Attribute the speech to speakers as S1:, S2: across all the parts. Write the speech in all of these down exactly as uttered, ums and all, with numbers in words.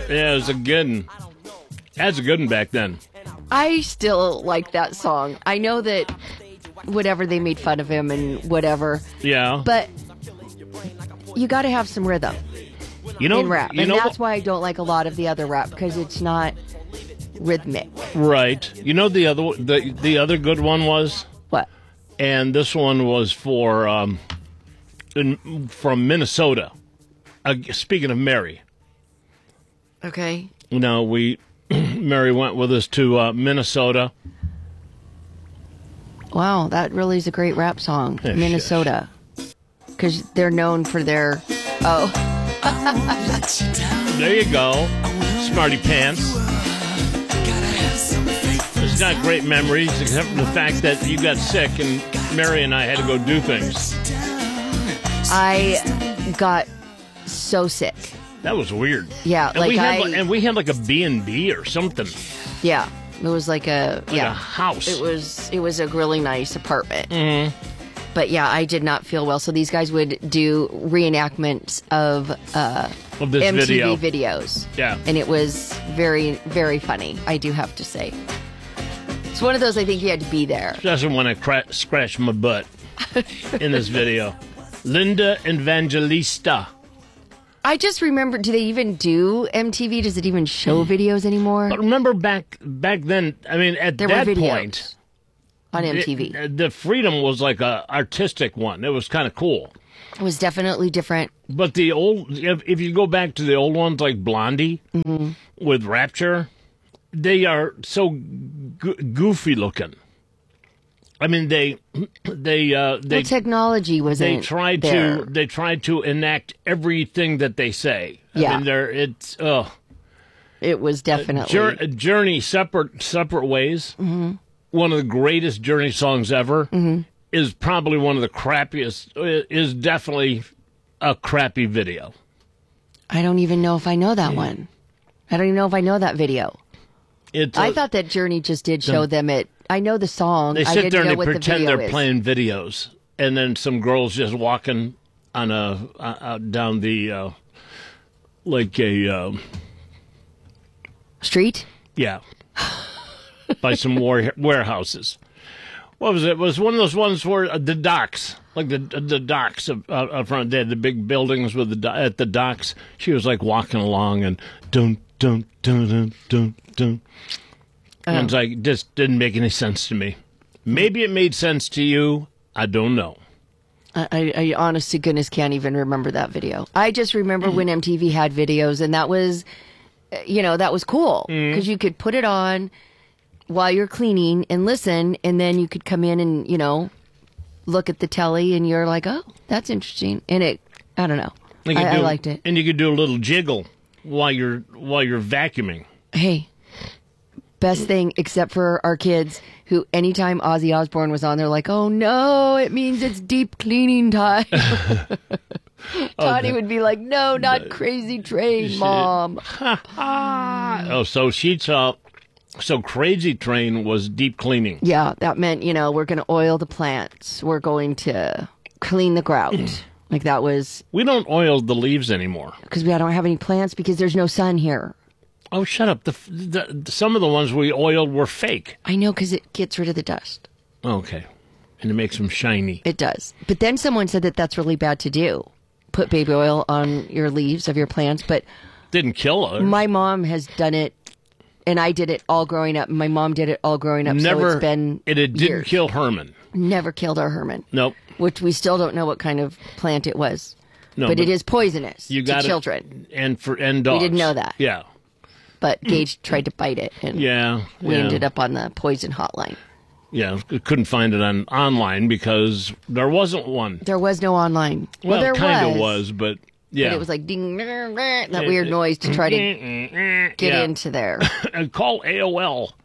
S1: Yeah, it was a good one. That's a good one back then.
S2: I still like that song. I know that whatever, they made fun of him and whatever.
S1: Yeah.
S2: But you got to have some rhythm
S1: you know,
S2: in rap.
S1: You
S2: and
S1: know
S2: that's
S1: what?
S2: why I don't like a lot of the other rap, because it's not rhythmic.
S1: Right. You know the other the the other good one was?
S2: What?
S1: And this one was for um in, from Minnesota. Uh, speaking of Mary.
S2: Okay.
S1: You know, we Mary went with us to uh, Minnesota.
S2: Wow, that really is a great rap song.
S1: Yeah,
S2: Minnesota. Because they're known for their... Oh.
S1: There you go. Smarty pants. It's not great memories, except for the fact that you got sick and Mary and I had to go do things.
S2: I got so sick.
S1: That was weird.
S2: Yeah,
S1: and
S2: like
S1: we had,
S2: I...
S1: And we had like a B and B or something.
S2: Yeah, it was like a...
S1: Like
S2: yeah,
S1: a house.
S2: It was, it was a really nice apartment.
S1: Mm-hmm.
S2: But yeah, I did not feel well. So these guys would do reenactments of, uh,
S1: of this
S2: M T V
S1: video.
S2: videos.
S1: Yeah.
S2: And it was very, very funny, I do have to say. It's one of those I think you had to be there.
S1: Doesn't want to cra- scratch my butt in this video. Linda Evangelista.
S2: I just remember, do they even do M T V? Does it even show videos anymore?
S1: But remember back back then, I mean, at
S2: There
S1: that
S2: were videos
S1: point...
S2: on M T V.
S1: The, the freedom was like a artistic one. It was kind of cool.
S2: It was definitely different.
S1: But the old, if, if you go back to the old ones like Blondie
S2: mm-hmm.
S1: with Rapture, they are so go- goofy looking. I mean, they they uh, they
S2: well, technology wasn't
S1: they tried
S2: there.
S1: to they tried to enact everything that they say. I
S2: Yeah.
S1: mean, they're it's uh,
S2: it was definitely
S1: jour- journey separate separate ways.
S2: Mm-hmm.
S1: One of the greatest Journey songs ever
S2: mm-hmm.
S1: is probably one of the crappiest, is definitely a crappy video.
S2: I don't even know if I know that one. I don't even know if I know that video.
S1: It's
S2: I
S1: a,
S2: thought that Journey just did show them it. I know the song.
S1: They
S2: I
S1: sit
S2: didn't
S1: there and
S2: know
S1: they
S2: what the
S1: pretend
S2: video
S1: they're
S2: is.
S1: playing videos, and then some girls just walking on a uh, uh, down the uh, like a uh,
S2: street.
S1: Yeah, by some war- warehouses. What was it? It was one of those ones where uh, the docks, like the the docks of, uh, up front, they had the big buildings with the do- at the docks. She was like walking along and dun dun dun dun dun dun. And
S2: Oh.
S1: it's like just didn't make any sense to me. Maybe it made sense to you. I don't know.
S2: I, I, I honest to goodness can't even remember that video. I just remember when M T V had videos, and that was, uh, you know, that was cool because you could put it on while you're cleaning and listen, and then you could come in and, you know, look at the telly, and you're like, oh, that's interesting. And it, I don't know,
S1: You
S2: I,
S1: could
S2: I
S1: do-
S2: liked it.
S1: and you could do a little jiggle while you're while you're vacuuming.
S2: Hey, best thing, except for our kids who, anytime Ozzy Osbourne was on, they're like, oh no, it means it's deep cleaning time. Tony would be like, no, not Crazy Train, Mom.
S1: Oh, so she saw. So Crazy Train was deep cleaning.
S2: Yeah, that meant, you know, we're going to oil the plants. We're going to clean the grout. Like that was,
S1: We don't oil the leaves anymore.
S2: because we don't have any plants because there's no sun here.
S1: Oh, shut up. The, the some of the ones we oiled were fake.
S2: I know, because it gets rid of the dust.
S1: Okay. And it makes them shiny.
S2: It does. But then someone said that that's really bad to do. Put baby oil on your leaves of your plants. But
S1: Didn't kill her.
S2: my mom has done it, and I did it all growing up. My mom did it all growing up.
S1: Never.
S2: So it's been
S1: it, it didn't
S2: years.
S1: kill Herman.
S2: Never killed our Herman.
S1: Nope.
S2: Which we still don't know what kind of plant it was.
S1: No,
S2: but, it is poisonous
S1: you
S2: to
S1: got
S2: children.
S1: And for and dogs.
S2: didn't know that.
S1: Yeah.
S2: But Gage tried to bite it, and
S1: Yeah.
S2: we
S1: yeah.
S2: ended up on the poison hotline.
S1: Yeah. Couldn't find it on online because there wasn't one.
S2: There was no online. Well,
S1: Well,
S2: there
S1: it kind of
S2: was.
S1: was, but yeah.
S2: But it was like ding, that weird noise to try to get
S1: Yeah.
S2: into there.
S1: And call A O L.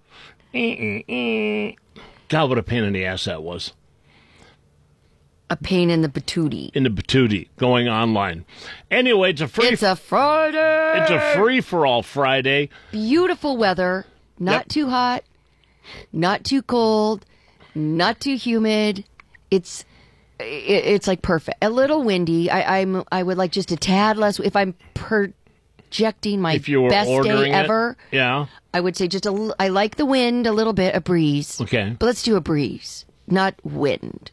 S1: God, what a pain in the ass that was.
S2: A pain in the patootie.
S1: In the patootie, going online. Anyway, it's a free.
S2: It's a Friday.
S1: It's a free for all Friday.
S2: Beautiful weather. Not
S1: Yep.
S2: too hot. Not too cold. Not too humid. It's it, it's like perfect. A little windy. I, I'm I would like just a tad less. If I'm per projecting my
S1: If you were
S2: best day
S1: ordering it,
S2: ever,
S1: yeah.
S2: I would say just a l- I like the wind a little bit, a breeze.
S1: Okay.
S2: But let's do a breeze, not wind.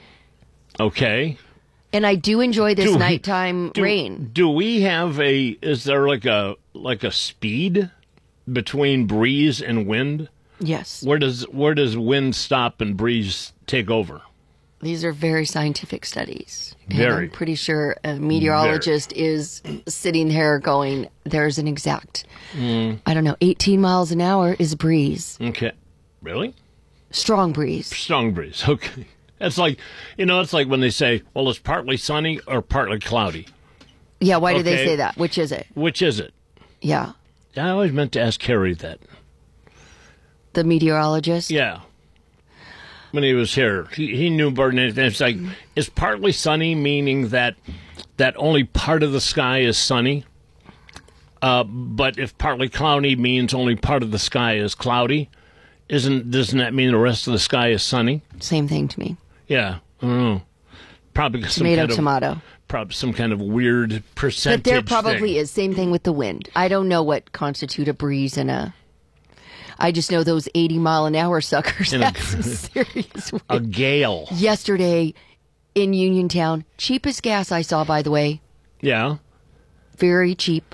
S1: Okay.
S2: And I do enjoy this
S1: Do we-
S2: nighttime
S1: Do,
S2: rain.
S1: do we have a? Is there like a like a speed between breeze and wind?
S2: Yes.
S1: Where does where does wind stop and breeze take over?
S2: These are very scientific studies. And
S1: Very.
S2: I'm pretty sure a meteorologist is sitting there going, there's an exact,
S1: Mm.
S2: I don't know, eighteen miles an hour is breeze.
S1: Okay. Really?
S2: Strong breeze.
S1: Strong breeze. Okay. It's like, you know, it's like when they say, well, it's partly sunny or partly cloudy.
S2: Yeah, why do they
S1: Okay.
S2: say that? Which is it?
S1: Which is it?
S2: Yeah.
S1: I always meant to ask Harry that.
S2: The meteorologist?
S1: Yeah. When he was here, he, he knew more than anything. It's like, is partly sunny meaning that that only part of the sky is sunny? Uh, but if partly cloudy means only part of the sky is cloudy, isn't doesn't that mean the rest of the sky is sunny?
S2: Same thing to me.
S1: Yeah, I don't know. Probably some
S2: Tomato,
S1: kind of,
S2: tomato.
S1: Probably some kind of weird percentage.
S2: But there probably
S1: thing.
S2: is. Same thing with the wind. I don't know what constitute a breeze and a. I just know those eighty mile an hour suckers.
S1: In a-
S2: That's some serious wind.
S1: a gale.
S2: Yesterday in Uniontown, cheapest gas I saw, by the way.
S1: Yeah.
S2: Very cheap.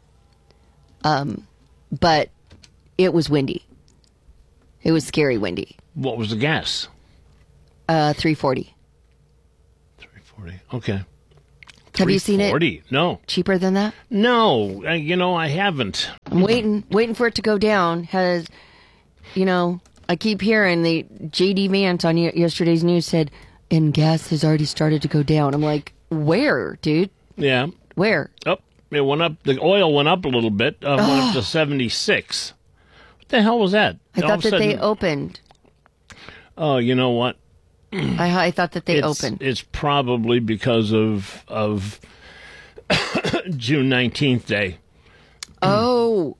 S2: Um, but it was windy. It was scary windy.
S1: What was the gas?
S2: Uh, three forty.
S1: three forty. Okay.
S2: Have you seen it?
S1: three forty. No.
S2: Cheaper than that?
S1: No. Uh, you know, I haven't.
S2: I'm waiting, waiting for it to go down. Has, you know, I keep hearing the J D Vance on ye- yesterday's news said, and gas has already started to go down. I'm like, where, dude?
S1: Yeah.
S2: Where?
S1: Oh, it went up. The oil went up a little bit. Uh, went up to seventy-six. What the hell was that?
S2: I
S1: All
S2: thought
S1: of a
S2: that they
S1: sudden-
S2: opened.
S1: Oh, you know what?
S2: I, I thought that they
S1: it's,
S2: opened.
S1: It's probably because of of June nineteenth day.
S2: Oh,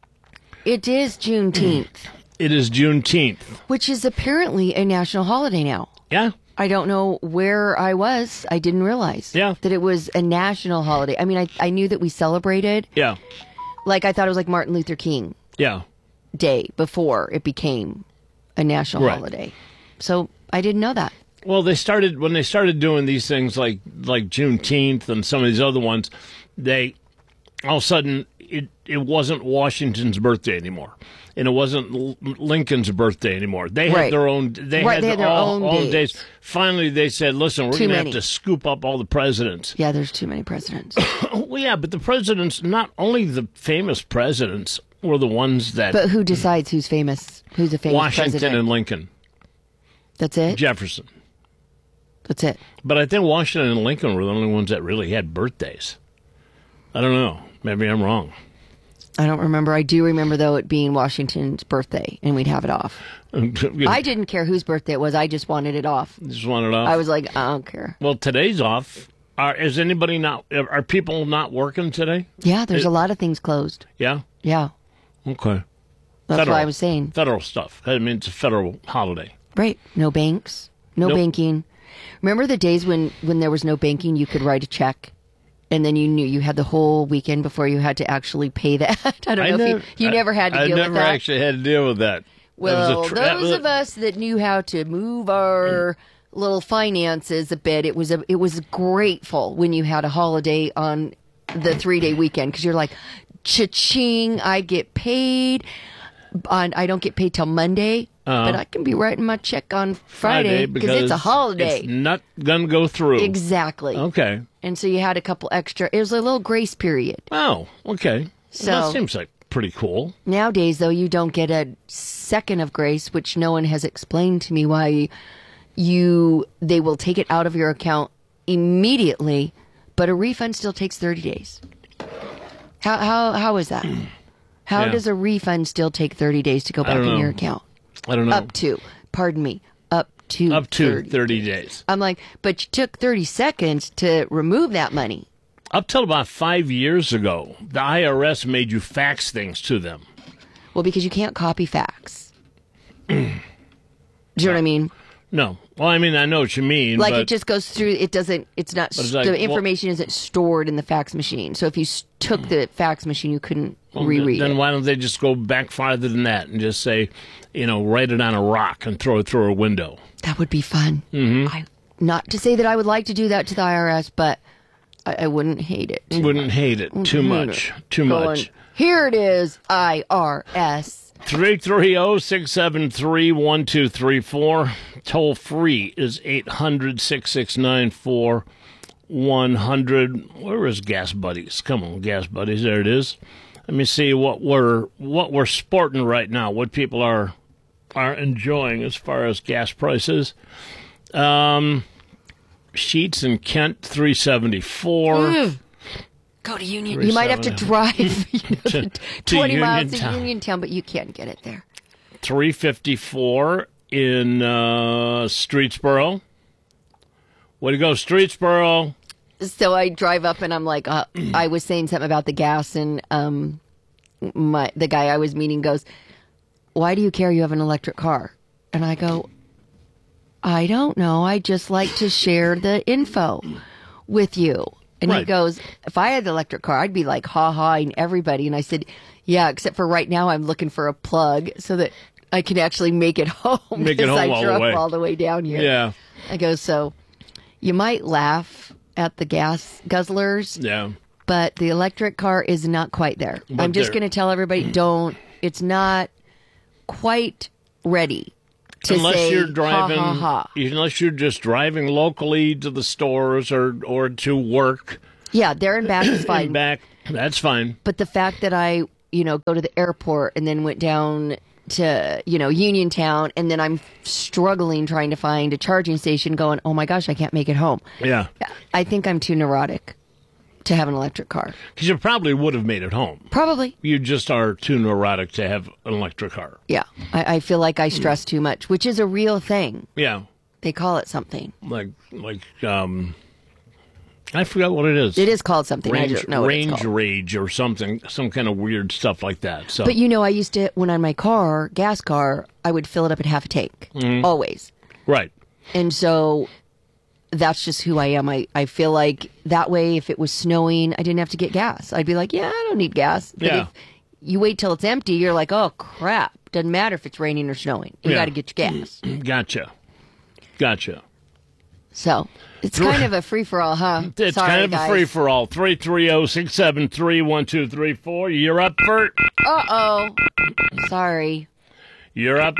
S2: it is Juneteenth,
S1: It is Juneteenth.
S2: which is apparently a national holiday now.
S1: Yeah.
S2: I don't know where I was. I didn't realize
S1: Yeah.
S2: that it was a national holiday. I mean, I, I knew that we celebrated.
S1: Yeah.
S2: Like, I thought it was like Martin Luther King
S1: Yeah.
S2: Day before it became a national
S1: Right.
S2: holiday. So I didn't know that.
S1: Well, they started when they started doing these things like like Juneteenth and some of these other ones. They all of a sudden it it wasn't Washington's birthday anymore, and it wasn't L- Lincoln's birthday anymore. They had
S2: Right.
S1: their own. They
S2: Right,
S1: had,
S2: they had their
S1: all,
S2: own
S1: all the
S2: days.
S1: days. Finally, they said, "Listen, we're
S2: Too
S1: going to have
S2: many.
S1: to scoop up all the presidents."
S2: Yeah, there's too many presidents.
S1: Well, yeah, but the presidents, not only the famous presidents, were the ones that
S2: But who decides who's famous? Who's a famous
S1: Washington
S2: president?
S1: and Lincoln,
S2: That's it?
S1: Jefferson.
S2: That's it.
S1: But I think Washington and Lincoln were the only ones that really had birthdays. I don't know. Maybe I'm wrong.
S2: I don't remember. I do remember, though, it being Washington's birthday, and we'd have it off. I
S1: I
S2: didn't care whose birthday it was. I just wanted it off.
S1: just want it off.
S2: I was like, I don't care.
S1: Well, today's off. Are, is anybody not? Are people not working today?
S2: Yeah, there's
S1: It-
S2: a lot of things closed.
S1: Yeah.
S2: Yeah,
S1: Okay.
S2: that's
S1: Federal.
S2: what I was saying.
S1: Federal stuff. I mean, it's a federal holiday.
S2: Right. No banks. No
S1: Nope.
S2: banking. Remember the days when, when there was no banking, you could write a check, and then you knew you had the whole weekend before you had to actually pay that? I don't know
S1: nev-
S2: if you, you never had to
S1: I
S2: deal
S1: never
S2: with that.
S1: actually had to deal with that. That was a
S2: Well,
S1: tr- that
S2: those
S1: was a-
S2: of us that knew how to move our little finances a bit, it was a, it was grateful when you had a holiday on the three day weekend, because you're like, cha-ching, I get paid. On I don't get paid till Monday,
S1: Uh-huh.
S2: but I can be writing my check on Friday because it's a holiday.
S1: It's not gonna go through.
S2: Exactly.
S1: Okay.
S2: And so you had a couple extra. It was a little grace period.
S1: Oh, okay.
S2: So-
S1: well, that seems like pretty cool.
S2: Nowadays, though, you don't get a second of grace, which no one has explained to me why you they will take it out of your account immediately, but a refund still takes thirty days. How how how is that? How
S1: Yeah.
S2: does a refund still take thirty days to go back
S1: don't
S2: in
S1: know.
S2: your account?
S1: I don't know.
S2: Up to, pardon me, up to
S1: Up to
S2: thirty.
S1: thirty days.
S2: I'm like, but you took thirty seconds to remove that money.
S1: Up till about five years ago, the I R S made you fax things to them.
S2: Well, because you can't copy fax. Do you know what I mean?
S1: No, Well, I mean, I know what you mean.
S2: Like
S1: but,
S2: it just goes through. It doesn't. It's not.
S1: it's
S2: the
S1: like, well-
S2: information isn't stored in the fax machine. So if you s- took the fax machine, you couldn't
S1: well,
S2: reread
S1: then
S2: it.
S1: why don't they just go back farther than that and just say, you know, write it on a rock and throw it through a window?
S2: That would be fun. Mm-hmm. I, not to say that I would like to do that to the I R S, but I, I wouldn't hate it.
S1: You wouldn't hate it too
S2: hate
S1: much.
S2: it.
S1: Too
S2: Going,
S1: much.
S2: Here it is, I R S.
S1: three three zero, six seven three, one two three four. Toll free is eight hundred, six six nine, four one hundred. Where is Gas Buddies? Come on, Gas Buddies. There it is. Let me see what we're what we're sporting right now, what people are are enjoying as far as gas prices. Um, Sheets in Kent, three seventy-four.
S2: Mm. Go to Union. You might have to drive you know,
S1: To-
S2: the
S1: to
S2: twenty miles to
S1: Uniontown.
S2: Uniontown, but you can't get it there.
S1: three fifty-four in uh, Streetsboro. Way to go, Streetsboro.
S2: So I drive up and I'm like, uh, I was saying something about the gas, and um, my the guy I was meeting goes, "Why do you care? You have an electric car?" And I go, "I don't know. I just like to share the info with you." And he
S1: Right.
S2: goes, "If I had the electric car, I'd be like ha haing everybody." And I said, "Yeah, except for right now, I'm looking for a plug so that I can actually make it home
S1: Make it
S2: because I
S1: home all the
S2: drove
S1: way.
S2: all the way down here."
S1: Yeah,
S2: I go, "So you might laugh at the gas guzzlers,
S1: yeah.
S2: but the electric car is not quite there.
S1: But
S2: I'm just
S1: they're-
S2: going to tell everybody, don't. It's not quite ready to
S1: Unless
S2: say
S1: you're driving,
S2: ha ha ha."
S1: unless you're just driving locally to the stores or or to work
S2: Yeah, there and back is
S1: and
S2: fine.
S1: back, that's fine.
S2: But the fact that I, you know, go to the airport and then went down to, you know, Uniontown, and then I'm struggling trying to find a charging station going, oh my gosh, I can't make it home.
S1: Yeah,
S2: I think I'm too neurotic to have an electric car.
S1: because you probably would have made it home.
S2: Probably.
S1: You just are too neurotic to have an electric car.
S2: Yeah. I, I feel like I stress too much, which is a real thing.
S1: Yeah,
S2: They call it something.
S1: like like um, I forgot what it is.
S2: It is called something. I
S1: range
S2: don't know what it's
S1: range
S2: called.
S1: rage or something, some kind of weird stuff like that. So,
S2: But you know, I used to, when on my car, gas car, I would fill it up at half a tank.
S1: Mm-hmm.
S2: Always.
S1: right.
S2: And so that's just who I am. I, I feel like that way, if it was snowing, I didn't have to get gas. I'd be like, yeah, I don't need gas. But
S1: Yeah.
S2: if you wait till it's empty, you're like, oh, crap. Doesn't matter if it's raining or snowing. You
S1: Yeah.
S2: got to get your gas.
S1: Gotcha, gotcha.
S2: So it's kind of a free for all, huh?
S1: It's
S2: Sorry,
S1: kind of
S2: guys.
S1: a free for all. Three three zero six seven three one two three four. You're up, Bert.
S2: Uh oh. Sorry.
S1: You're up.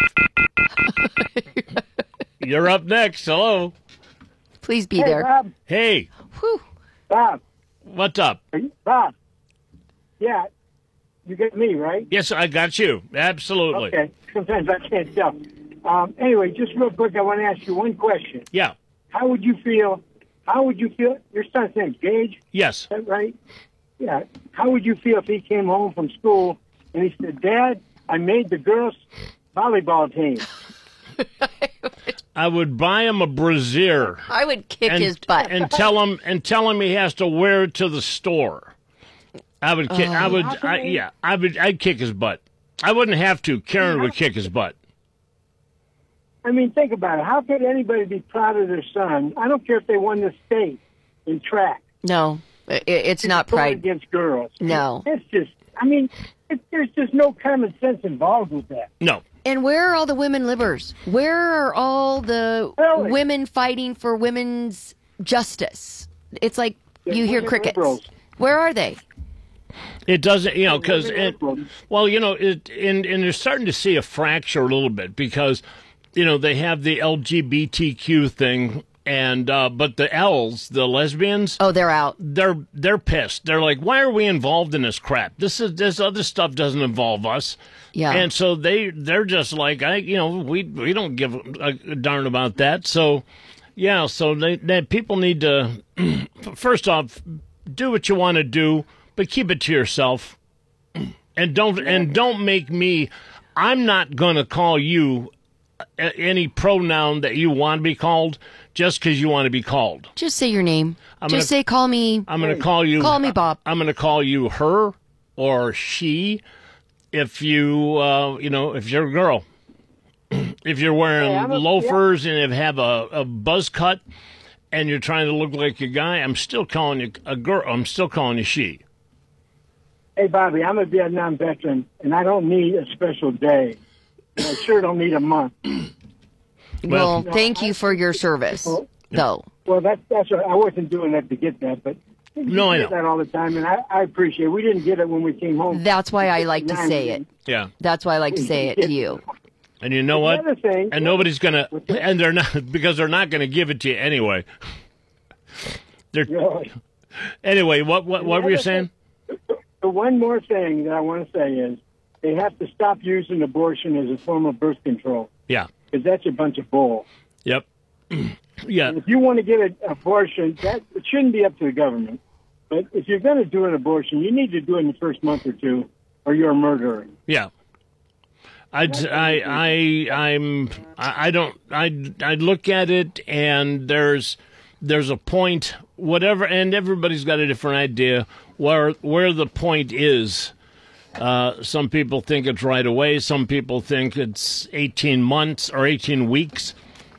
S1: You're up next. Hello.
S2: Please be
S3: Hey,
S2: there.
S3: Bob.
S1: Hey,
S2: Whew.
S3: Bob.
S1: what's up?
S3: Are you, Bob. Yeah. You get me, right?
S1: Yes, I got you. Absolutely.
S3: Okay. Sometimes I can't tell. Um, anyway, just real quick, I want to ask you one question.
S1: Yeah.
S3: How would you feel? How would you feel? Your son's name's Gage,
S1: Yes.
S3: is that right? Yeah. How would you feel if he came home from school and he said, "Dad, I made the girls' volleyball team"?
S1: I would buy him a brassiere
S2: I would kick
S1: and,
S2: his butt.
S1: and tell him and tell him he has to wear it to the store. I would kick. I would. I, yeah. I would. I'd kick his butt. I wouldn't have to. Karen would kick his butt.
S3: I mean, think about it. How could anybody be proud of their son? I don't care if they won the state in track.
S2: No, it, it's not
S3: Going
S2: pride.
S3: against girls.
S2: No.
S3: It's just, I mean, it, there's just no common sense involved with that.
S1: No.
S2: And where are all the women libbers? Where are all the
S3: Really?
S2: women fighting for women's justice? It's like
S3: Yeah,
S2: you hear
S3: women
S2: crickets.
S3: liberals.
S2: Where are they?
S1: It doesn't, you know, because
S3: women
S1: it.
S3: liberals.
S1: Well, you know, it and and you're starting to see a fracture a little bit because, you know, they have the L G B T Q thing, and uh, but the L's, the lesbians,
S2: Oh, they're out.
S1: they're they're pissed. They're like, why are we involved in this crap? This is this other stuff doesn't involve us.
S2: Yeah.
S1: And so they they're just like, I you know, we we don't give a, a darn about that. So yeah, so they, they people need to first off do what you want to do, but keep it to yourself. And don't and don't make me I'm not going to call you a- any pronoun that you want to be called just cuz you want to be called.
S2: Just say your name.
S1: I'm
S2: Just
S1: gonna-
S2: say, call me.
S1: I'm going to call you.
S2: Call me Bob.
S1: I'm going to call you her or she if you, uh, you know, if you're a girl. If you're wearing
S3: Hey, I'm a-
S1: loafers and you have a, a buzz cut and you're trying to look like a guy, I'm still calling you a girl. I'm still calling you she.
S3: Hey, Bobby, I'm a Vietnam veteran, and I don't need a special day. And I sure don't need a month.
S2: Well,
S1: Well-
S2: thank you for your service, though.
S3: Well, that's that's right. I wasn't doing that to get that, but you
S1: No, I
S3: get
S1: know.
S3: that all the time, and I, I appreciate it. We didn't get it when we came home.
S2: That's why I like to say it.
S1: Yeah.
S2: That's why I like to say it to you.
S1: And you know what?
S3: The other thing-
S1: and nobody's gonna, and they're not because they're not gonna give it to you anyway. They're
S3: Really.
S1: anyway. What what what were you saying?
S3: The one more thing that I want to say is they have to stop using abortion as a form of birth control,
S1: Yeah.
S3: because that's a bunch of bull.
S1: Yep. Yeah.
S3: If you want to get an abortion, that it shouldn't be up to the government. But if you're going to do an abortion, you need to do it in the first month or two, or you're a murderer.
S1: Yeah. I'd, I, I, I'm, I I don't, I, I look at it and there's, there's a point, whatever, and everybody's got a different idea where, where the point is. Uh, some people think it's right away. Some people think it's eighteen months or eighteen weeks.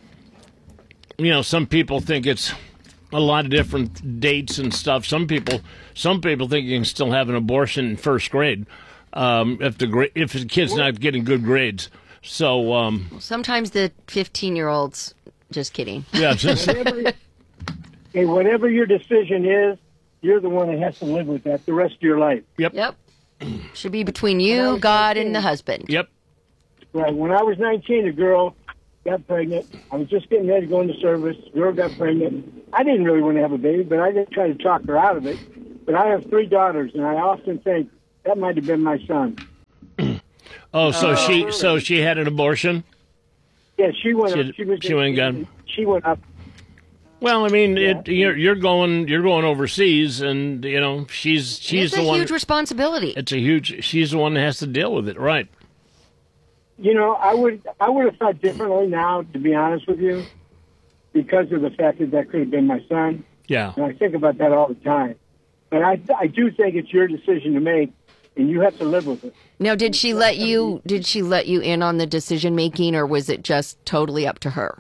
S1: You know, some people think it's a lot of different dates and stuff. Some people, some people think you can still have an abortion in first grade. Um, if the gra- if the kid's not getting good grades, so um,
S2: Sometimes the fifteen-year-olds, just kidding.
S1: yeah, just,
S3: Whatever, hey, whatever your decision is, you're the one that has to live with that the rest of your life.
S2: Yep. Should be between you, God, and the husband.
S1: yep,
S3: Right. When I was nineteen, a girl got pregnant. I was just getting ready to go into service. The girl got pregnant. I didn't really want to have a baby, but I didn't try to talk her out of it. But I have three daughters, and I often think that might have been my son.
S1: oh, so she so she had an abortion.
S3: Yeah, she went
S1: She-
S3: up. She, was
S1: she went and got-
S3: She went up.
S1: Well, I mean, it, you're you're going you're going overseas, and you know she's she's
S2: It's
S1: the
S2: a
S1: one.
S2: huge responsibility.
S1: It's a huge. She's the one that has to deal with it, right?
S3: You know, I would I would have thought differently now, to be honest with you, because of the fact that that could have been my son.
S1: Yeah.
S3: And I think about that all the time. But I I do think it's your decision to make, and you have to live with it.
S2: Now, did she let you? Did she let you in on the decision making, or was it just totally up to her?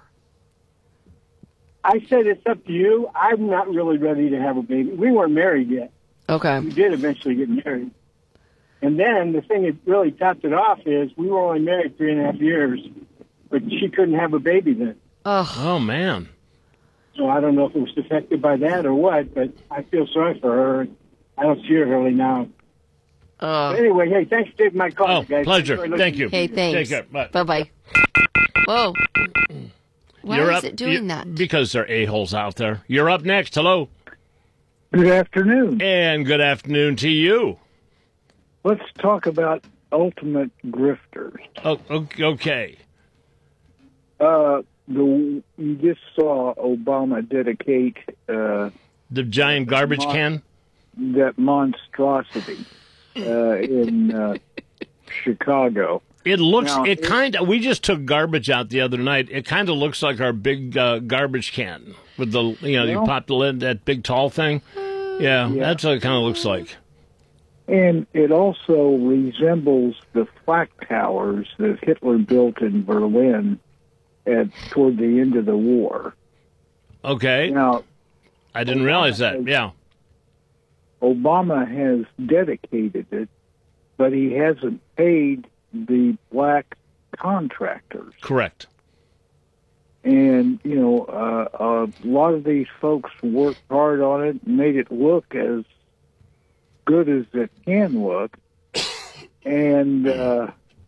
S3: I said it's up to you. I'm not really ready to have a baby. We weren't married yet.
S2: Okay.
S3: We did eventually get married. And then the thing that really topped it off is we were only married three and a half years, but she couldn't have a baby then.
S2: Oh,
S1: Oh man.
S3: So I don't know if it was affected by that or what, but I feel sorry for her. I don't see her really now.
S2: uh,
S3: But anyway, hey, thanks for taking my call,
S1: Oh,
S3: guys.
S1: pleasure.
S3: Enjoy
S1: Thank you.
S3: listening.
S2: hey, thanks.
S1: Take care. Bye.
S2: Bye bye. Whoa. Why
S1: You're
S2: is
S1: up
S2: it doing
S1: you-
S2: that?
S1: because there are a-holes out there. You're up next. Hello,
S4: Good afternoon.
S1: and good afternoon to you.
S4: Let's talk about ultimate grifters.
S1: Oh, okay.
S4: Uh, the you just saw Obama dedicate uh,
S1: The giant garbage can.
S4: that monstrosity uh, in uh, Chicago.
S1: It looks.
S4: Now,
S1: it
S4: it-
S1: kind of. We just took garbage out the other night. It kind of looks like our big uh, garbage can with the. You know, you
S4: Well-
S1: pop the lid, that big tall thing. Yeah,
S4: Yeah.
S1: that's what it kind of looks like.
S4: And it also resembles the flak towers that Hitler built in Berlin at toward the end of the war.
S1: Okay,
S4: Now,
S1: I didn't realize that. Yeah.
S4: Obama has dedicated it, but he hasn't paid the black contractors.
S1: Correct.
S4: And, you know, uh, a lot of these folks worked hard on it and made it look as good as it can look. And uh,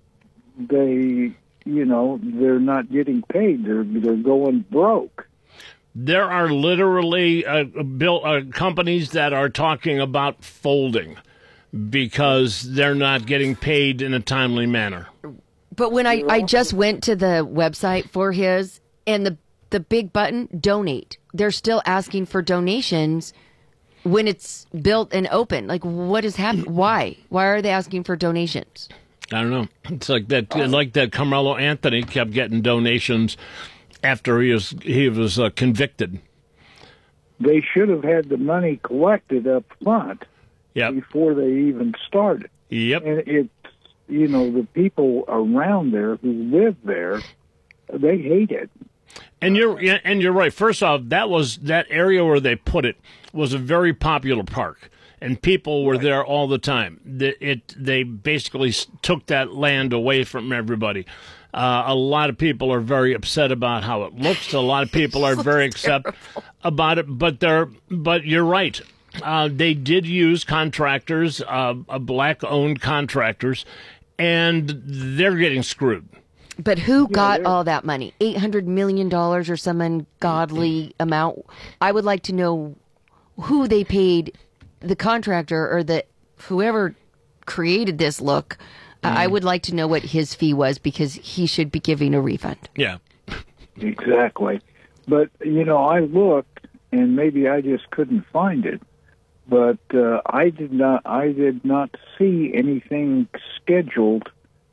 S4: they, you know, they're not getting paid. They're, they're going broke.
S1: There are literally uh, built uh, companies that are talking about folding because they're not getting paid in a timely manner.
S2: But when I, I just went to the website for his and the the big button donate, they're still asking for donations when it's built and open. Like, what is happening? Why? Why are they asking for donations?
S1: I don't know. It's like that. Like that. Carmelo Anthony kept getting donations after he was he was uh, convicted.
S4: They should have had the money collected up front
S1: Yep.
S4: before they even started.
S1: Yep.
S4: And it's, you know, the people around there who live there they hate it.
S1: And you're yeah, and you're right. First off, that was that area where they put it was a very popular park, and people were there all the time. The, it they basically s- took that land away from everybody. Uh, a lot of people are very upset about how it looks. A lot of people are very upset about it. But they're but you're right. Uh, they did use contractors, uh, uh, black-owned contractors, and they're getting screwed.
S2: But who got
S4: they're-
S2: all that money? eight hundred million dollars or some ungodly amount? I would like to know who they paid, the contractor or the whoever created this look. Uh, I would like to know what his fee was, because he should be giving a refund.
S1: Yeah.
S4: Exactly. But, you know, I looked, and maybe I just couldn't find it, but uh, I did not I did not see anything scheduled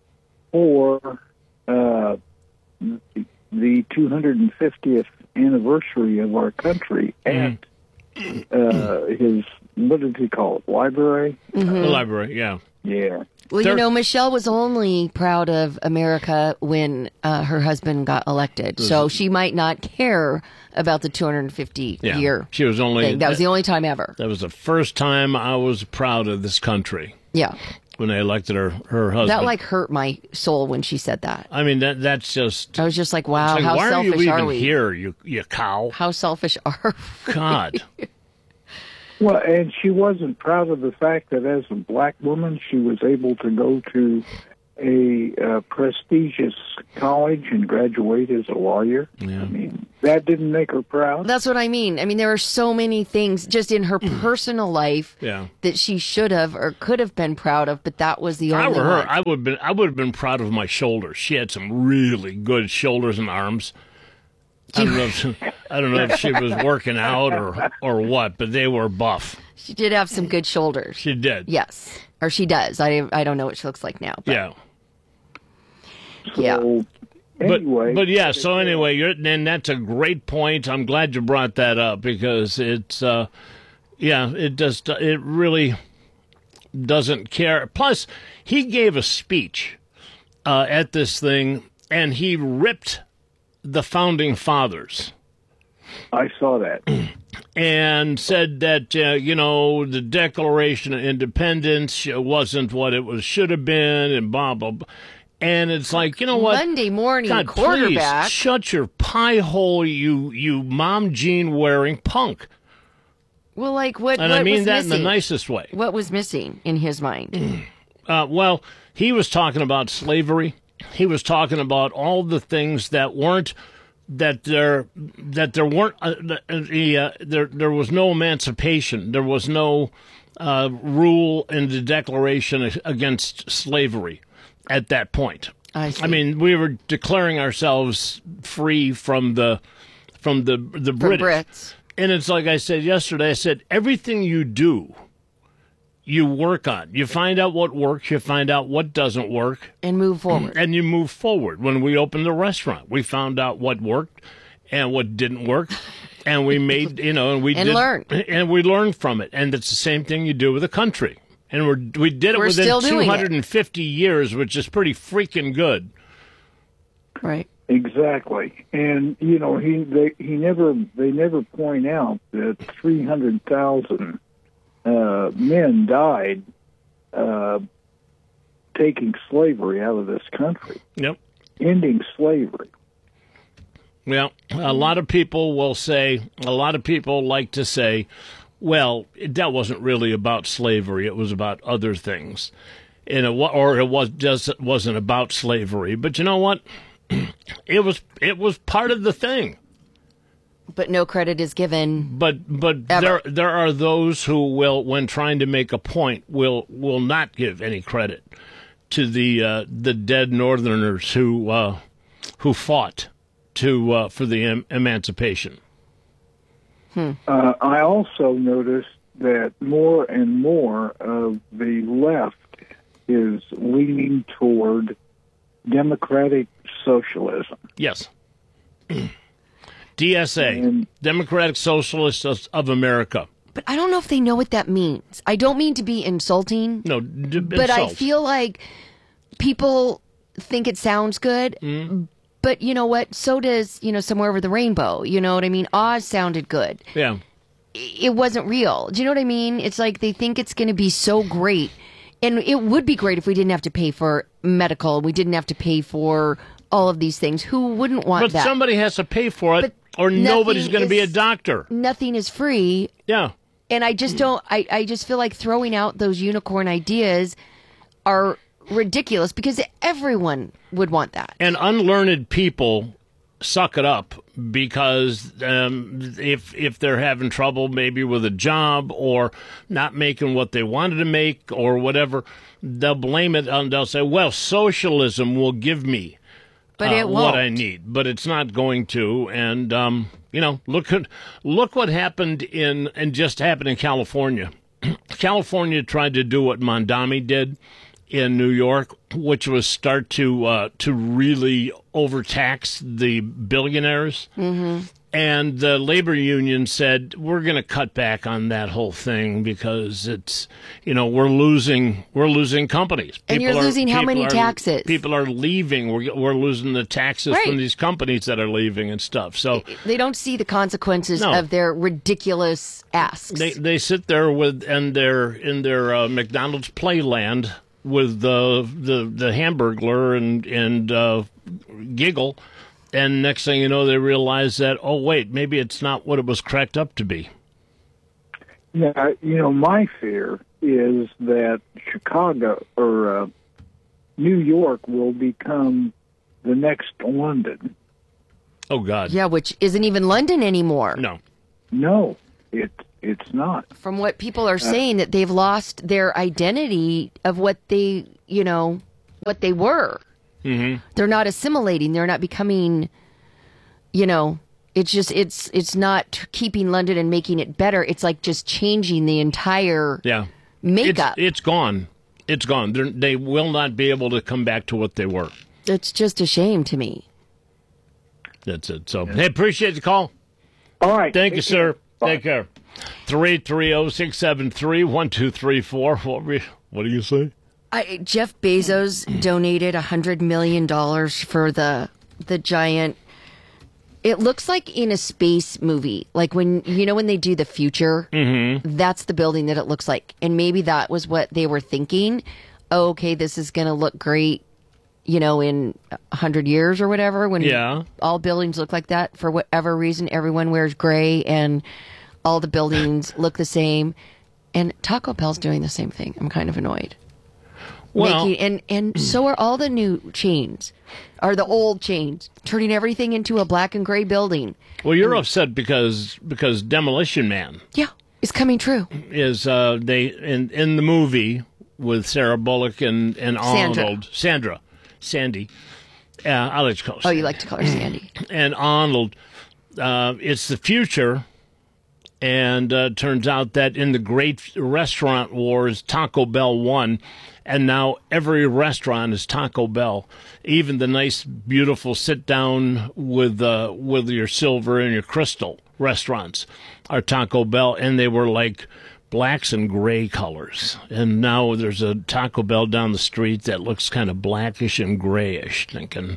S4: for uh, the two hundred fiftieth anniversary of our country at uh, his, what did he call it, library?
S1: The library, yeah.
S4: Yeah.
S2: Well,
S1: There-
S2: you know, Michelle was only proud of America when uh, her husband got elected. So she might not care about the two hundred fifty
S1: Yeah.
S2: year
S1: She was only
S2: thing. That was the only time ever.
S1: That was the first time I was proud of this country
S2: Yeah.
S1: when they elected her her husband.
S2: That like hurt my soul when she said that.
S1: I mean, that that's just.
S2: I was just like, wow,
S1: Like,
S2: how
S1: why
S2: selfish
S1: are you
S2: are
S1: even
S2: we?
S1: here, you you cow?
S2: How selfish are we?
S1: God.
S4: Well, and she wasn't proud of the fact that as a black woman, she was able to go to a uh, prestigious college and graduate as a lawyer.
S1: Yeah.
S4: I mean, that didn't make her proud.
S2: That's what I mean. I mean, there are so many things just in her personal life
S1: Yeah.
S2: that she should have or could have been proud of, but that was the
S1: If I
S2: only
S1: were her,
S2: one.
S1: I would have been I would have been proud of my shoulders. She had some really good shoulders and arms. I don't know if she, I don't know if she was working out or or what, but they were buff.
S2: She did have some good shoulders.
S1: She did.
S2: Yes. Or she does. I, I don't know what she looks like now. But
S1: Yeah.
S2: yeah.
S4: So,
S1: But
S4: anyway,
S1: but yeah. So anyway, you're, and that's a great point. I'm glad you brought that up because it's uh, yeah, it just it really doesn't care. Plus, he gave a speech uh, at this thing, and he ripped the founding fathers
S4: I saw that.
S1: and said that uh, you know the Declaration of Independence wasn't what it was should have been, and blah blah blah. And it's like, you know what?
S2: Monday morning
S1: God,
S2: quarterback.
S1: please shut your pie hole, you you mom jean wearing punk.
S2: Well, like what?
S1: And
S2: what
S1: I mean
S2: was
S1: that
S2: missing?
S1: in the nicest way.
S2: What was missing in his mind?
S1: Uh, well, he was talking about slavery. He was talking about all the things that weren't that there that there weren't uh, the, uh, there there was no emancipation. There was no uh, rule in the Declaration against slavery at that point.
S2: I see.
S1: I mean, we were declaring ourselves free from the from the the
S2: From
S1: British.
S2: Brits.
S1: And it's like I said yesterday, I said, everything you do, you work on. You find out what works, you find out what doesn't work,
S2: And move forward.
S1: and you move forward. When we opened the restaurant, we found out what worked and what didn't work. And we made, you know, and we
S2: And
S1: did,
S2: learned.
S1: and we learned from it. And it's the same thing you do with a country. And we're, we did it
S2: We're
S1: within
S2: still doing it.
S1: two hundred fifty years, which is pretty freaking good.
S2: Right.
S4: Exactly, and you know he they he never they never point out that three hundred thousand uh, men died uh, taking slavery out of this country,
S1: Yep.
S4: ending slavery.
S1: Well, a lot of people will say, a lot of people like to say, well, that wasn't really about slavery. It was about other things. And it, wa- or it was just wasn't about slavery. But you know what? It was it was part of the thing.
S2: But no credit is given.
S1: But but
S2: Ever.
S1: there there are those who will, when trying to make a point, will will not give any credit to the uh, the dead Northerners who uh, who fought to uh, for the em- emancipation.
S4: Uh, I also noticed that more and more of the left is leaning toward democratic socialism.
S1: Yes. D S A,
S4: And-
S1: Democratic Socialists of, of America.
S2: But I don't know if they know what that means. I don't mean to be insulting,
S1: No, d-
S2: but I
S1: insult.
S2: feel like people think it sounds good, But you know what? So does, you know, Somewhere Over the Rainbow. You know what I mean? Oz sounded good.
S1: Yeah.
S2: It wasn't real. Do you know what I mean? It's like they think it's going to be so great. And it would be great if we didn't have to pay for medical. We didn't have to pay for all of these things. Who wouldn't want
S1: But
S2: that?
S1: somebody has to pay for it,
S2: But
S1: or nobody's
S2: nothing
S1: going to be a
S2: is-
S1: doctor.
S2: Nothing is free.
S1: Yeah.
S2: And I just don't, I, I just feel like throwing out those unicorn ideas are ridiculous because everyone would want that.
S1: And unlearned people suck it up because um, if if they're having trouble maybe with a job or not making what they wanted to make or whatever, they'll blame it on, they'll say, well, socialism will give me
S2: But
S1: uh,
S2: it
S1: what
S2: won't.
S1: I need, but it's not going to. And um, you know, look at look what happened in and just happened in California. California tried to do what Mondami did in New York, which was start to uh, to really overtax the billionaires. Mm-hmm. And the labor union said, we're going to cut back on that whole thing because it's, you know, we're losing we're losing companies.
S2: And you're losing how
S1: people
S2: many
S1: are-
S2: taxes?
S1: People are leaving. We're, we're losing the taxes
S2: Right.
S1: from these companies that are leaving and stuff. So
S2: They don't see the consequences
S1: No.
S2: of their ridiculous asks.
S1: they they sit there with and their in their uh, McDonald's playland with the the the Hamburglar and and uh, giggle, and next thing you know, they realize that, oh wait, maybe it's not what it was cracked up to be.
S4: Yeah, you know, my fear is that Chicago or uh, New York will become the next London.
S1: Oh God,
S2: yeah, which isn't even London anymore.
S1: no.
S4: No, it it's not.
S2: From what people are saying, that they've lost their identity of what they, you know, what they were. Mm-hmm. They're not assimilating. They're not becoming, you know, it's just, it's, it's not keeping London and making it better. It's like just changing the entire
S1: Yeah,
S2: makeup.
S1: It's, it's gone. It's gone. They're, they will not be able to come back to what they were.
S2: It's just a shame to me.
S1: That's it. So, hey, appreciate the call.
S4: All right.
S1: Thank you,
S4: take care.
S1: sir.
S4: Bye.
S1: Take care. three three zero, six seven three, one two three four. What, we- what do you say?
S2: I, Jeff Bezos donated a hundred million dollars for the the giant. It looks like in a space movie, like when you know when they do the future. Mm-hmm. That's the building that it looks like, and maybe that was what they were thinking. Oh, okay, this is going to look great, you know, in a hundred years or whatever. When
S1: Yeah.
S2: all buildings look like that for whatever reason, everyone wears gray and all the buildings look the same. And Taco Bell's doing the same thing. I'm kind of annoyed.
S1: Well,
S2: Making, and and so are all the new chains, are the old chains, turning everything into a black and gray building.
S1: well, you're upset because because Demolition Man
S2: Yeah, it's coming true.
S1: is uh, they in in the movie with Sarah Bullock and and
S2: Sandra.
S1: Arnold, Sandra, Sandy. Uh, I like to call her
S2: Oh,
S1: Sandy.
S2: you like to call her Sandy?
S1: and Arnold. Uh, it's the future, and uh, turns out that in the great restaurant wars, Taco Bell won, and now every restaurant is Taco Bell. Even the nice, beautiful sit down with uh, with your silver and your crystal restaurants are Taco Bell, and they were like blacks and gray colors. And now there's a Taco Bell down the street that looks kind of blackish and grayish. Thinking,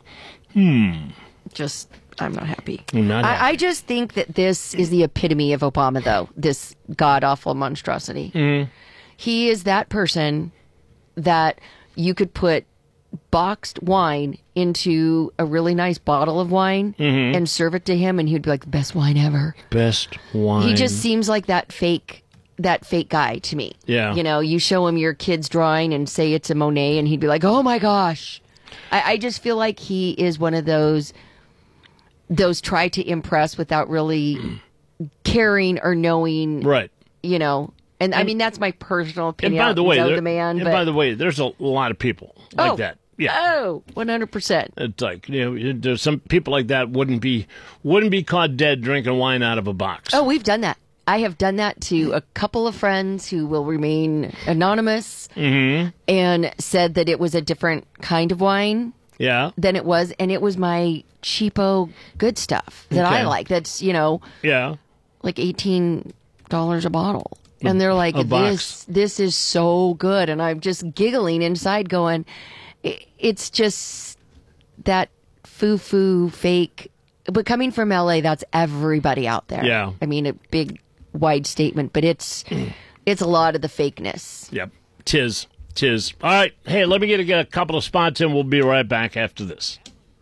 S2: Just, I'm not happy.
S1: not happy.
S2: I, I just think that this is the epitome of Obama, though. This god awful monstrosity.
S1: Mm-hmm.
S2: He is that person that you could put boxed wine into a really nice bottle of wine
S1: Mm-hmm.
S2: and serve it to him, and he'd be like, the best wine ever.
S1: best wine.
S2: He just seems like that fake that fake guy to me.
S1: Yeah.
S2: You know, you show him your kid's drawing and say it's a Monet and he'd be like, oh my gosh. I, I just feel like he is one of those those try to impress without really caring or knowing,
S1: right.
S2: you know. And, I mean, that's my personal
S1: And
S2: opinion.
S1: by the way,
S2: know
S1: there-
S2: the man,
S1: and
S2: but,
S1: by the way, there's a lot of people like
S2: Oh.
S1: that. Yeah,
S2: oh, one hundred percent.
S1: it's like, you know, there's some people like that wouldn't be wouldn't be caught dead drinking wine out of a box.
S2: Oh, we've done that. I have done that to a couple of friends who will remain anonymous
S1: Mm-hmm.
S2: and said that it was a different kind of wine
S1: yeah,
S2: than it was, and it was my cheapo good stuff that I
S1: Okay.
S2: like. That's, you know,
S1: yeah.
S2: like eighteen dollars a bottle. And they're like,
S1: A box.
S2: this this is so good. And I'm just giggling inside going, "I- it's just that foo-foo, fake. But coming from L A, that's everybody out there.
S1: Yeah.
S2: I mean, a big, wide statement, but it's it's a lot of the fakeness.
S1: Yep. Tis. Tis. All right. Hey, let me get, get a couple of spots in. We'll be right back after this.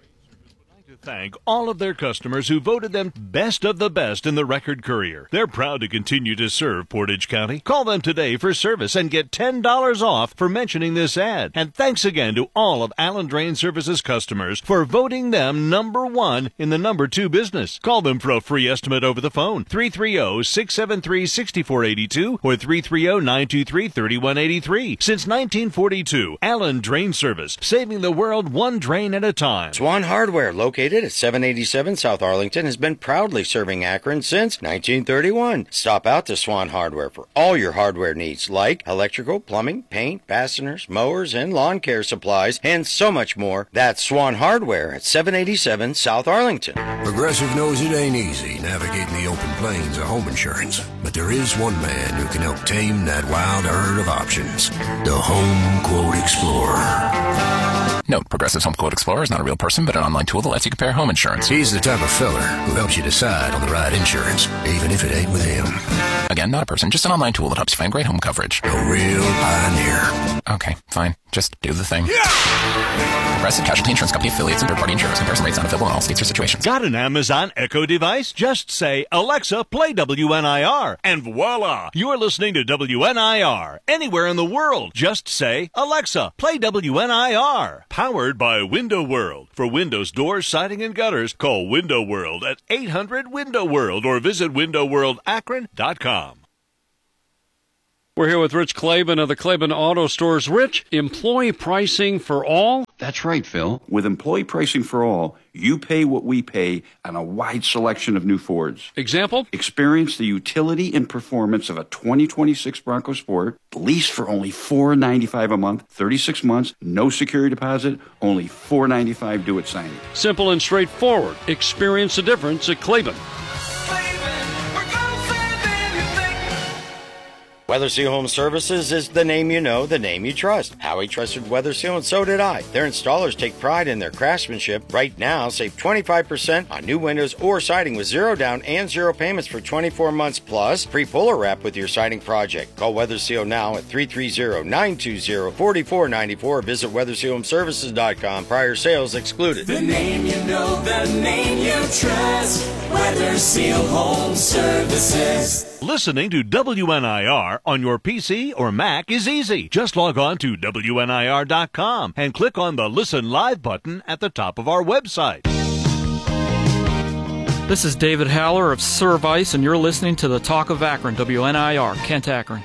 S5: Thank all of their customers who voted them best of the best in the Record Courier. They're proud to continue to serve Portage County. Call them today for service and get ten dollars off for mentioning this ad. And thanks again to all of Allen Drain Services customers for voting them number one in the number two business. Call them for a free estimate over the phone. three three zero, six seven three, six four eight two or three three zero, nine two three, three one eight three. Since nineteen forty-two, Allen Drain Service, saving the world one drain at a time.
S6: Swan Hardware, located at seven eighty-seven South Arlington, has been proudly serving Akron since nineteen thirty-one. Stop out to Swan Hardware for all your hardware needs, like electrical, plumbing, paint, fasteners, mowers, and lawn care supplies, and so much more. That's Swan Hardware at seven eighty-seven South Arlington.
S7: Progressive knows it ain't easy navigating the open plains of home insurance, but there is one man who can help tame that wild herd of options. The Home Quote Explorer.
S8: Note, Progressive's Home Quote Explorer is not a real person, but an online tool that lets you compare home insurance.
S7: He's the type of feller who helps you decide on the right insurance, even if it ain't with him.
S8: Again, not a person, just an online tool that helps you find great home coverage.
S7: A real pioneer.
S8: Okay, fine. Just do the thing. Yeah! Progressive Casualty Insurance Company affiliates and third-party insurers. Comparison rates not available in all states or situations.
S5: Got an Amazon Echo device? Just say, Alexa, play W N I R, and voila! You're listening to W N I R. Anywhere in the world, just say, Alexa, play W N I R. Powered by Window World. For windows, doors, siding, and gutters, call Window World at eight hundred window world or visit window world akron dot com.
S9: We're here with Rich Claiborne of the Claiborne Auto Stores. Rich, employee pricing for all?
S10: That's right, Phil. With employee pricing for all, you pay what we pay on a wide selection of new Fords.
S9: Example?
S10: Experience the utility and performance of a twenty twenty-six Bronco Sport, leased for only four hundred ninety-five dollars a month, thirty-six months, no security deposit, only four hundred ninety-five dollars do-it signing.
S9: Simple and straightforward. Experience the difference at Claiborne.
S6: Weather Seal Home Services is the name you know, the name you trust. Howie trusted Weather Seal, and so did I. Their installers take pride in their craftsmanship. Right now, save twenty-five percent on new windows or siding with zero down and zero payments for twenty-four months, plus free puller wrap with your siding project. Call Weather Seal now at three three zero, nine two zero, four four nine four or visit weather seal home services dot com. Prior sales excluded.
S11: The name you know, the name you trust. Weather Seal Home Services.
S5: Listening to W N I R on your P C or Mac is easy. Just log on to W N I R dot com and click on the Listen Live button at the top of our website.
S12: This is David Haller of Service, and you're listening to the Talk of Akron, W N I R, Kent Akron.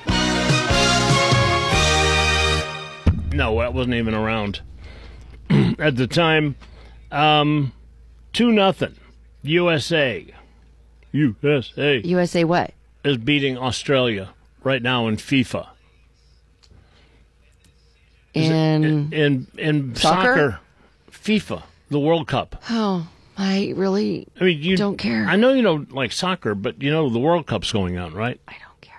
S1: No, that wasn't even around at the time. Um, two nothing. U S A. U S A.
S2: U S A what?
S1: Is beating Australia right now in FIFA.
S2: In
S1: in in
S2: soccer?
S1: soccer, FIFA, the World Cup.
S2: Oh, I really
S1: I mean, you
S2: don't care.
S1: I know you don't like soccer, but you know the World Cup's going on, right?
S2: I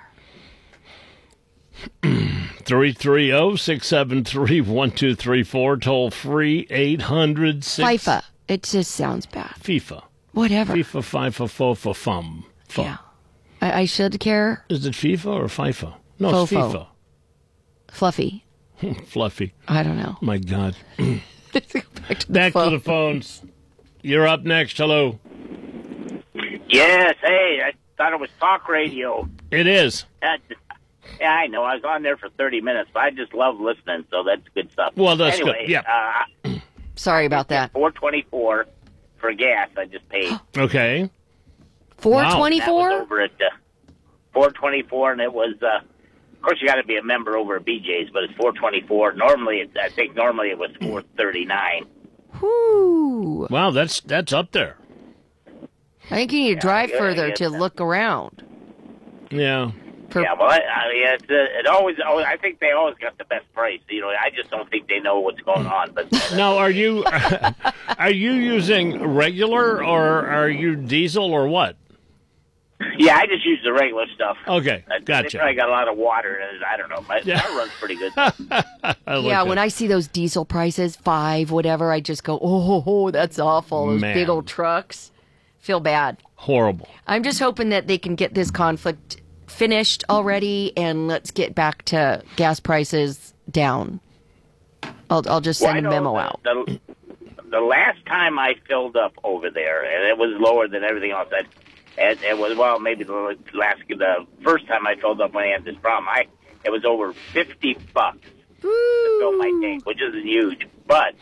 S2: don't care.
S1: three three zero, six seven three, one two three four, toll free eight hundred six.
S2: FIFA. It just sounds bad.
S1: FIFA.
S2: Whatever.
S1: FIFA, FIFA, fofa, fum. Fum.
S2: Yeah. I, I should care.
S1: Is it FIFA or FIFA? No,
S2: Fofo.
S1: it's FIFA.
S2: Fluffy.
S1: Fluffy.
S2: I don't know.
S1: My God.
S2: Back to the
S1: Back
S2: phone.
S1: to the phones. You're up next. Hello.
S13: Yes. Hey, I thought it was talk radio.
S1: It is.
S13: Uh, yeah, I know. I was on there for thirty minutes, but I just love listening, so that's good stuff.
S1: Well, that's
S13: anyway,
S1: good. Yeah.
S13: Uh,
S2: Sorry about that.
S13: four twenty-four for gas. I just paid.
S1: Okay.
S2: Four twenty
S13: That
S2: four.
S13: was over at uh, four twenty-four, and it was. Uh, of course, you got to be a member over at B J's, but it's four twenty-four. Normally, it, I think normally it was four thirty-nine.
S2: Whoo!
S1: Wow, that's that's up there.
S2: I think you need to drive
S13: yeah,
S2: further
S13: yeah,
S2: to
S13: yeah.
S2: look around.
S1: Yeah.
S2: For-
S13: Yeah, well, I, I mean, it's, uh, it always, always. I think they always got the best price. You know, I just don't think they know what's going on. But uh,
S1: Now, are you are you using regular or are you diesel or what?
S13: Yeah, I just use the regular stuff.
S1: Okay,
S13: Uh,
S1: gotcha.
S13: They probably got a lot of water in it. I don't know. My
S1: Yeah.
S13: car runs pretty good.
S1: I like
S2: yeah,
S1: that.
S2: when I see those diesel prices, five, whatever, I just go, oh, oh that's awful. Those
S1: Man.
S2: big old trucks. Feel bad.
S1: Horrible.
S2: I'm just hoping that they can get this conflict finished already and let's get back to gas prices down. I'll, I'll just
S13: Well,
S2: send
S13: I
S2: a
S13: know
S2: memo
S13: the,
S2: out.
S13: The, the last time I filled up over there, and it was lower than everything else. That it, it was well, maybe the last, the first time I filled up when I had this problem, I it was over fifty bucks to fill my tank, which isn't huge, but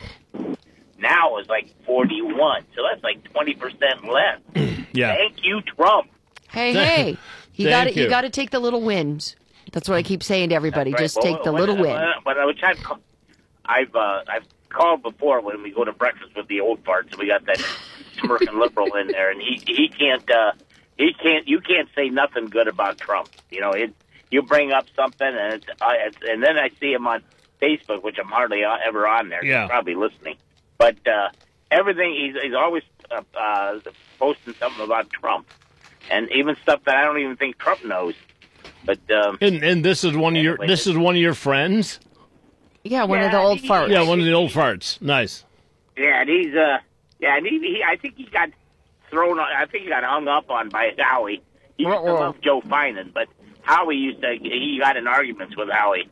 S13: now it's like forty-one, so that's like twenty percent less.
S1: Yeah.
S13: Thank you, Trump.
S2: Hey, hey, you
S1: Thank
S2: got to
S1: you.
S2: you got to take the little wins. That's what I keep saying to everybody.
S13: Right.
S2: Just
S13: Well,
S2: take the
S13: when-
S2: little win.
S13: when- But I would try to call, I've uh, I've called before when we go to breakfast with the old farts. We got that smirking liberal in there, and he he can't uh, he can't you can't say nothing good about Trump. You know, it you bring up something, and it's, uh, it's and then I see him on Facebook, which I'm hardly uh, ever on there.
S1: Yeah.
S13: He's probably listening, but uh, everything he's he's always uh, uh, posting something about Trump, and even stuff that I don't even think Trump knows. But um,
S1: And and this is one of your
S13: Anyway,
S1: this is one of your friends.
S2: Yeah, one of
S13: Yeah,
S2: the old
S13: he-
S2: farts.
S1: Yeah, one of the old farts. Nice.
S13: yeah, and he's uh, yeah, and he, he I think he got thrown. on- I think he got hung up on by Howie. He used to
S2: Uh-oh.
S13: love Joe Finan, but Howie used to. He got in arguments with Howie.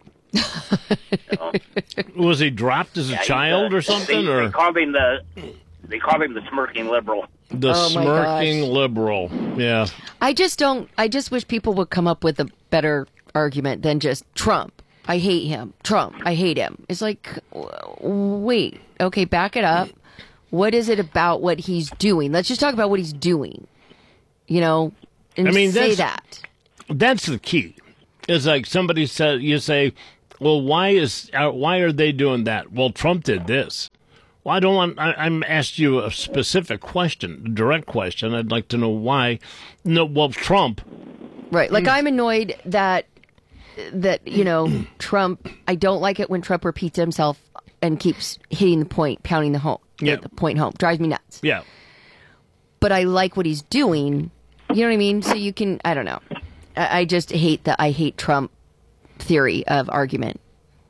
S13: So,
S1: Was he dropped as a
S13: yeah, he's,
S1: child
S13: uh,
S1: or something,
S13: they,
S1: or
S13: they called him the they called him the smirking liberal.
S1: the
S2: Oh, my
S1: smirking
S2: gosh.
S1: liberal? Yeah.
S2: I just don't. I just wish people would come up with a better argument than just Trump. I hate him. Trump. I hate him. It's like, w- wait, okay, back it up. What is it about what he's doing? Let's just talk about what he's doing. You know, and
S1: I mean,
S2: say
S1: that's-
S2: that.
S1: That's the key. It's like somebody said, you say, well, why is uh, why are they doing that? Well, Trump did this. Well, I don't want. I, I'm asked you a specific question, a direct question. I'd like to know why. No, well, Trump.
S2: Right.
S1: Mm.
S2: Like I'm annoyed that that you know Trump. I don't like it when Trump repeats himself and keeps hitting the point, pounding the home,
S1: Yeah.
S2: the point home. Drives me nuts.
S1: Yeah.
S2: But I like what he's doing. You know what I mean? So you can. I don't know. I, I just hate the I hate Trump theory of argument.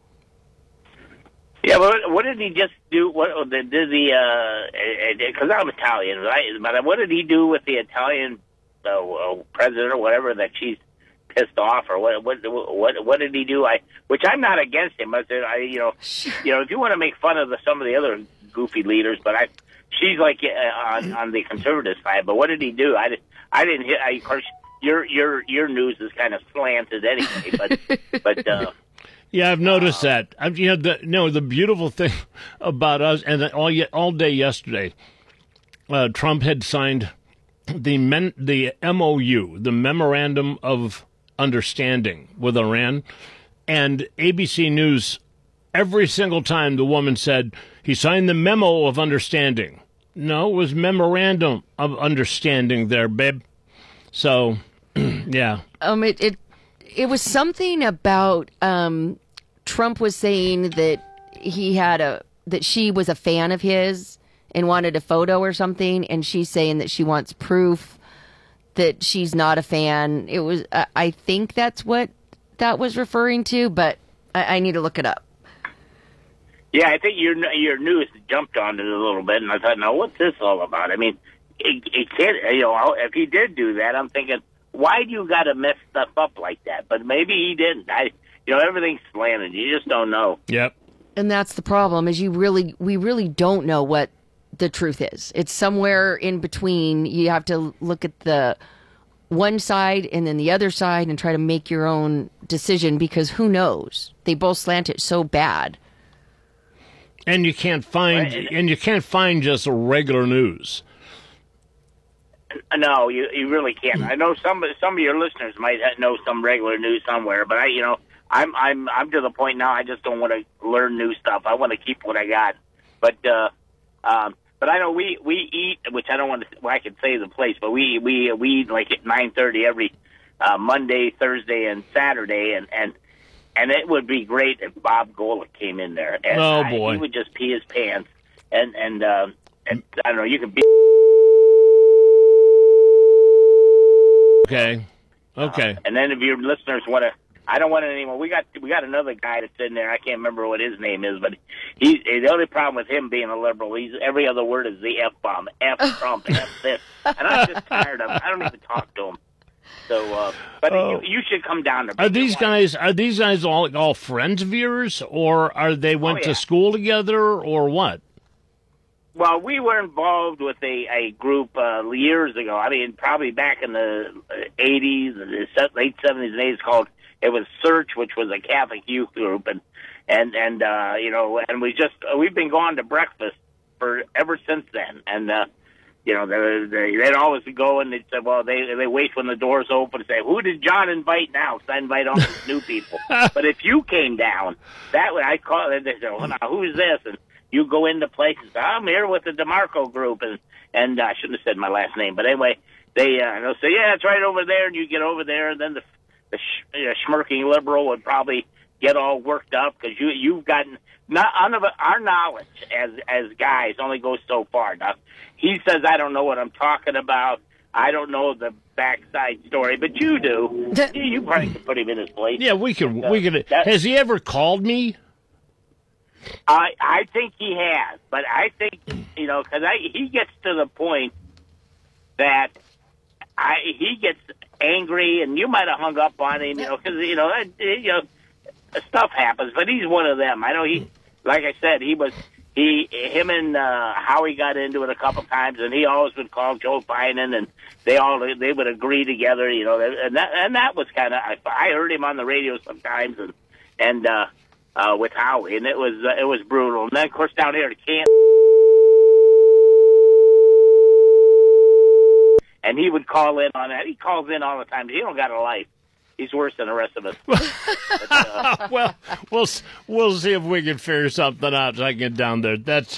S13: Yeah, but what did he just do? What did the? Because I'm Italian, right? But what did he do with the Italian uh, president or whatever that she's pissed off, or what? What? What? What did he do? I, which I'm not against him. I said, I, you know, you know, if you want to make fun of the, some of the other goofy leaders, but I, she's like uh, on on the conservative side. But what did he do? I, I didn't hear. I, of course, your your your news is kind of slanted anyway, but but. Uh,
S1: Yeah, I've noticed that. I, you know, the no, the beautiful thing about us, and all ye- all day yesterday, uh, Trump had signed the men, the M O U, the Memorandum of Understanding with Iran, and A B C News. Every single time the woman said he signed the Memo of Understanding. No, it was Memorandum of Understanding there, babe. So, yeah.
S2: Um, it it it was something about um, Trump was saying that he had a that she was a fan of his and wanted a photo or something, and she's saying that she wants proof that she's not a fan. It was uh, I think that's what that was referring to, but I, I need to look it up.
S13: Yeah, I think your your news jumped on it a little bit, and I thought, now what's this all about? I mean, it, it can't, you know, if he did do that, I'm thinking, why do you got to mess stuff up like that? But maybe he didn't. I, you know, everything's slanted. You just don't know.
S1: Yep.
S2: And that's the problem, is you really we really don't know what the truth is. It's somewhere in between. You have to look at the one side and then the other side and try to make your own decision, because who knows? They both slant it so bad.
S1: And you can't find
S13: Right.
S1: and you can't find just regular news.
S13: No, you you really can't. I know some some of your listeners might ha- know some regular news somewhere, but I, you know, I'm I'm I'm to the point now. I just don't want to learn new stuff. I want to keep what I got. But uh, um, but I know we, we eat, which I don't want to. Well, I could say the place, but we we we eat like at nine thirty every uh, Monday, Thursday, and Saturday, and and. And it would be great if Bob Golick came in there. And
S1: Oh,
S13: I-
S1: boy.
S13: he would just pee his pants, and and, uh, and I don't know. You could be.
S1: Okay. Okay.
S13: Uh, and then if your listeners want to, I don't want it anymore. We got we got another guy that's in there. I can't remember what his name is, but he the only problem with him being a liberal, he's every other word is the F bomb, F Trump, F this, and I'm just tired of him. I don't even talk to him. So, uh, but
S1: Oh.
S13: you, you should come down to.
S1: Are these guys are these guys all all friends of yours, or are they went
S13: Oh, yeah.
S1: to school together, or what?
S13: Well, we were involved with a, a group uh, years ago. I mean, probably back in the eighties, the se- late seventies and eighties. Called it was Search, which was a Catholic youth group, and and and uh, you know, and we just we've been going to breakfast for ever since then, and. Uh, You know, they, they, they'd always go and they'd say, well, they they wait when the doors open and say, who did John invite now? Because I invite all these new people. But if you came down, that way I call it, they say, well, now, who's this? And you go into places, I'm here with the DeMarco group. And, and uh, I shouldn't have said my last name. But anyway, they, uh, they'll say, yeah, it's right over there. And you get over there. And then the, the sh- uh, smirking liberal would probably get all worked up because you, you've gotten, not, our knowledge as, as guys only goes so far. Now, he says, I don't know what I'm talking about. I don't know the backside story, but you do. you, you probably can put him in his place.
S1: Yeah, we could.
S13: Uh,
S1: we could.
S13: that-
S1: Has he ever called me?
S13: I I think he has, but I think, you know, because he gets to the point that I he gets angry, and you might have hung up on him, you know, because, you know, that- you know, stuff happens, but he's one of them. I know he, like I said, he was, he, him and uh, Howie got into it a couple times, and he always would call Joe Biden, and they all, they would agree together, you know, and that, and that was kind of, I, I heard him on the radio sometimes, and, and, uh, uh, with Howie, and it was, uh, it was brutal. And then, of course, down here, can't, and he would call in on that. He calls in all the time. He don't got a life. He's worse than the rest of us. But, uh,
S1: well, we'll we'll see if we can figure something out. So I can get down there. That's